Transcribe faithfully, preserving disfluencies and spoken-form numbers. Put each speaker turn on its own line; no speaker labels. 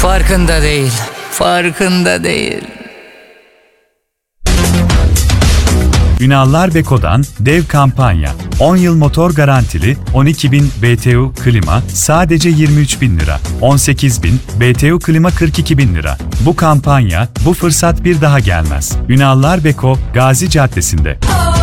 Farkında değil, farkında değil.
Ünallar Beko'dan dev kampanya. on yıl motor garantili on iki bin B T U klima sadece yirmi üç bin lira. on sekiz bin B T U klima kırk iki bin lira. Bu kampanya, bu fırsat bir daha gelmez. Ünallar Beko, Gazi Caddesi'nde.